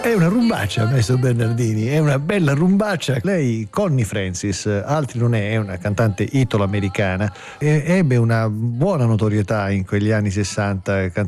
È una rumbaccia, maestro Bernardini, è una bella rumbaccia. Lei, Connie Francis, altri non è una cantante italo-americana, ebbe una buona notorietà in quegli anni 60,